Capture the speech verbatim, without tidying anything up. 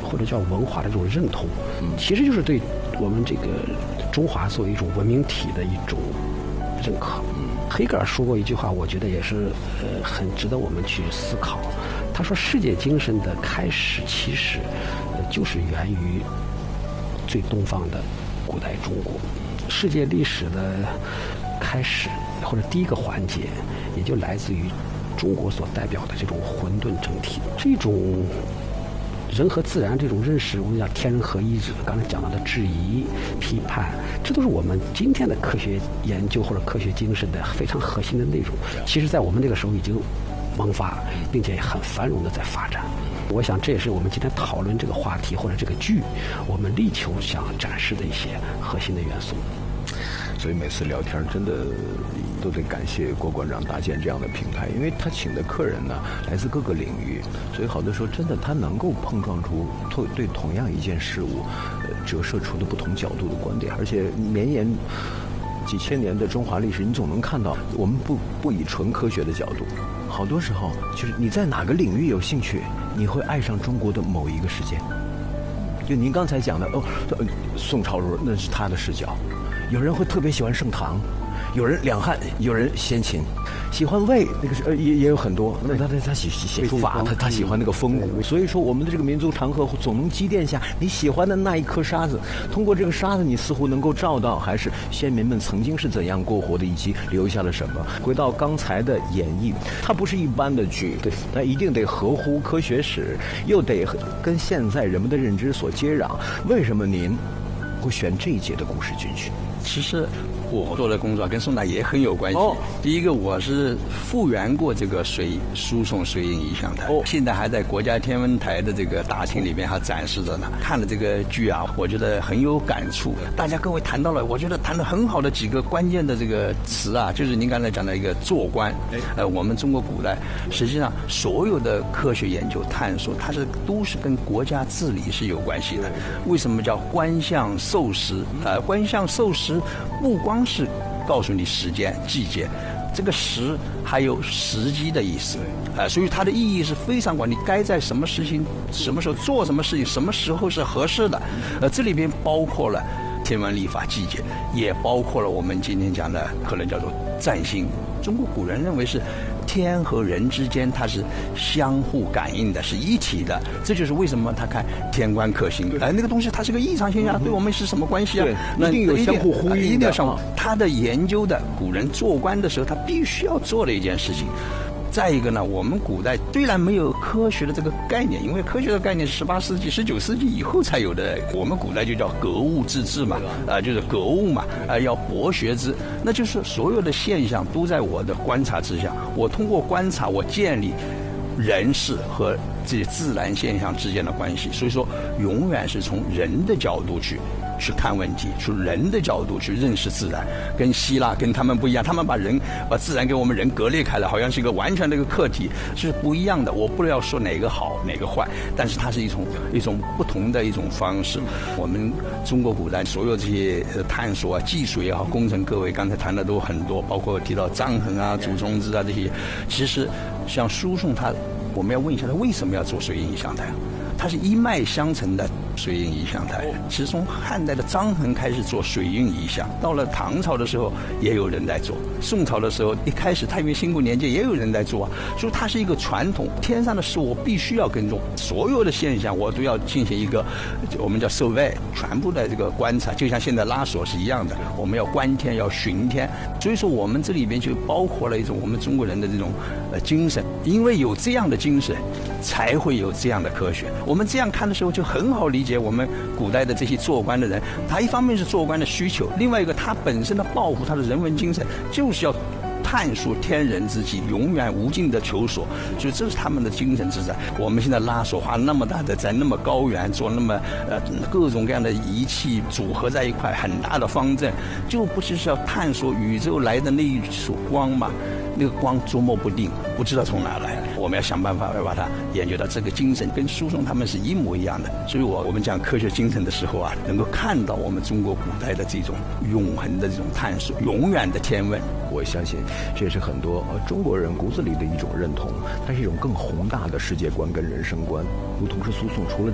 或者叫文化的这种认同，其实就是对我们这个中华作为一种文明体的一种认可。黑格尔说过一句话，我觉得也是呃很值得我们去思考。他说，世界精神的开始其实呃就是源于最东方的古代中国。世界历史的开始或者第一个环节，也就来自于中国所代表的这种混沌整体，这种人和自然这种认识，我们讲天人合一，刚才讲到的质疑、批判，这都是我们今天的科学研究或者科学精神的非常核心的内容。其实，在我们这个时候已经萌发，并且很繁荣的在发展。我想这也是我们今天讨论这个话题或者这个剧，我们力求想展示的一些核心的元素。 所以每次聊天真的都得感谢郭馆长搭建这样的平台，因为他请的客人呢来自各个领域，所以好多时候真的他能够碰撞出对同样一件事物呃折射出的不同角度的观点，而且绵延几千年的中华历史，你总能看到我们不不以纯科学的角度，好多时候就是你在哪个领域有兴趣，你会爱上中国的某一个事件。就您刚才讲的哦，宋朝时候那是他的视角，有人会特别喜欢盛唐，有人两汉，有人先秦，喜欢魏，那个是呃也也有很多。那他他他喜喜写书法，他他喜欢那个风骨。所以说，我们的这个民族长河总能积淀下你喜欢的那一颗沙子。通过这个沙子，你似乎能够照到还是先民们曾经是怎样过活的，以及留下了什么。回到刚才的演绎，它不是一般的剧，对，它一定得合乎科学史，又得跟现在人们的认知所接壤。为什么您会选这一届的故事进去？ 其实我做的工作跟宋大爷很有关系。 哦、 第一个，我是复原过这个水输送水影仪象台，哦、现在还在国家天文台的这个大厅里面还展示着呢。看了这个剧啊，我觉得很有感触。大家各位谈到了，我觉得谈得很好的几个关键的这个词啊，就是您刚才讲的一个做官。呃，我们中国古代实际上所有的科学研究探索，它是都是跟国家治理是有关系的。为什么叫官相授时？呃，官相授时不光是告诉你时间季节，这个时还有时机的意思，呃，所以它的意义是非常广。你该在什么事情、什么时候做什么事情，什么时候是合适的，呃，这里边包括了天文历法季节，也包括了我们今天讲的可能叫做占星。中国古人认为是天和人之间它是相互感应的，是一体的。这就是为什么他看天官克星，哎、呃，那个东西它是个异常现象，嗯、对我们是什么关系啊？ 那一定有相互呼应的， 一定要相互。他的研究的古人做官的时候，他必须要做的一件事情。再一个呢，我们古代虽然没有科学的这个概念，因为科学的概念是十八世纪、十九世纪以后才有的。我们古代就叫格物致知嘛，啊、呃，就是格物嘛，啊、呃，要博学之。那就是所有的现象都在我的观察之下，我通过观察，我建立人事和这些自然现象之间的关系。所以说，永远是从人的角度去。去看问题，从人的角度去认识自然，跟希腊跟他们不一样，他们把人把自然跟我们人割裂开了，好像是一个完全的一个客体，是不一样的。我不要说哪个好哪个坏，但是它是一种一种不同的一种方式。我们中国古代所有这些探索啊、技术也好、工程，各位刚才谈的都很多，包括提到张衡啊、祖冲之啊这些。其实像输送它，我们要问一下他为什么要做水影仪象台？它是一脉相承的水影仪象台。其实从汉代的张衡开始做水影仪象，到了唐朝的时候也有人在做，宋朝的时候一开始太平兴国年间也有人在做啊。所以它是一个传统，天上的事我必须要跟踪，所有的现象我都要进行一个我们叫 survey， 全部的这个观察，就像现在拉索是一样的，我们要观天要巡天。所以说我们这里边就包括了一种我们中国人的这种呃精神，因为有这样的精神才会有这样的科学。我们这样看的时候就很好理解我们古代的这些做官的人，他一方面是做官的需求，另外一个他本身的抱负，他的人文精神就是要探索天人之际，永远无尽的求索，所以这是他们的精神之在。我们现在拉索花那么大的，在那么高原做那么呃各种各样的仪器组合在一块，很大的方阵，就不就是要探索宇宙来的那一束光嘛？那个光捉摸不定，不知道从哪来，我们要想办法要把它研究到。这个精神跟输送他们是一模一样的。所以我我们讲科学精神的时候啊，能够看到我们中国古代的这种永恒的这种探索，永远的天问。 我相信这也是很多呃中国人骨子里的一种认同，它是一种更宏大的世界观跟人生观。如同是输送除了